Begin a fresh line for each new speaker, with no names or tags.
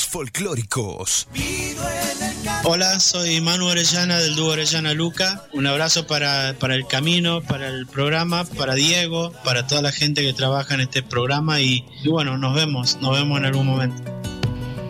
Ritmos folclóricos.
Hola, soy Manu Orellana del dúo Orellana Luca. Un abrazo para el camino, para el programa, para Diego, para toda la gente que trabaja en este programa y bueno, nos vemos en algún momento.